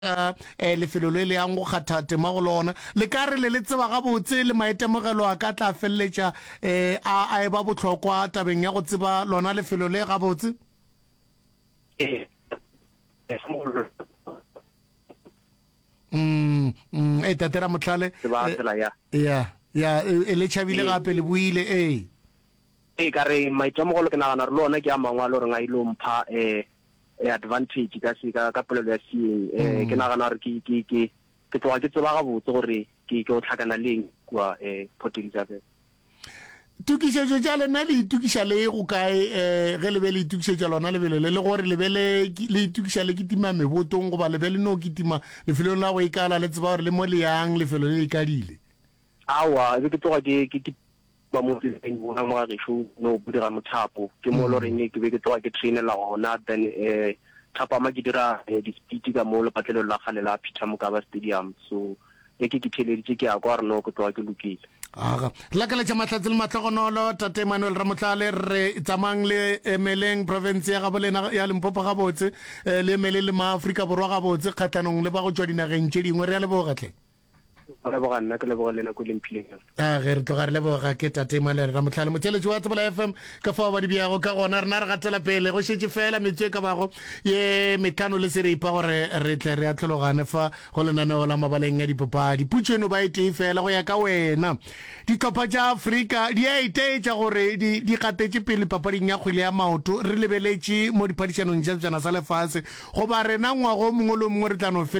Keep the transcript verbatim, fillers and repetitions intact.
eh lefelo le le yang go kgatha tema go lona le ka re le le tseba ga botse le maitemogelo a ka tla felletša eh a a e ba botlhokwa tabeng ya go tseba lona lefelo le ga botse eh mm mm e tatera motlhale ba tsela ya ya ya e le tšhabile gape le buile eh e ka re maitemogelo ke nagana re lona ke a mangwe a le gore nga ile mpha eh advantage ka se ka ka polelo ya C A eh ke nagana re ke ke ke ke tloga ke tseba ga botse gore ke ke o tlhakana leng kwa eh Port Elizabeth tukišetšo tša lena le itukiša le go kae eh ge le be le itukišetša lona lebele le le gore le be le itukiša le kitima mebotong goba le be le no kitima lefelong la go ikala le tseba gore le mo le yang lefelo le ikadile awa e ke tloga ke ke ba mo tseng bona mo ga sho no budira mothapo ke mo loreng ke be ke tloga ke trainela gona then eh thapa ma ke dira di speed ka mo le patlelo la gale la Peter Mokaba Stadium so e ke ke theleditse ke a kwa re no ke tloga ke lokile aga la ka le tša mahlatse le matlogonolo tate Emmanuel Ramotlale re tsamang le emeleng province ya ga bolena ya Limpopo ga botse le emele le ma Afrika Borwa ga botse kgatlanong le ba go tswa dinageng tše dingwe re ya le bogatle ba ba nna ke le bo le na go lempileng a ge re tloga re le boga ke tate Emmanuel Ramotlale motheletši wa Tsebela F M ka fa ba di biago ka gona rena re gatela pele go šetše fela metswe ka bago ye metlhano le se re ipa gore re tle re a tlhologane fa go lenaneo la mabaleng ya dipapadi putso eno ba e tee fela go ya ka wena ditlhopha tša Afrika di a iteetša gore di gatetše pele papading ya kgwele ya maoto re lebeletše mo diphadišanong tša sejana sa lefase goba rena ngwago mongwe le mongwe re tla no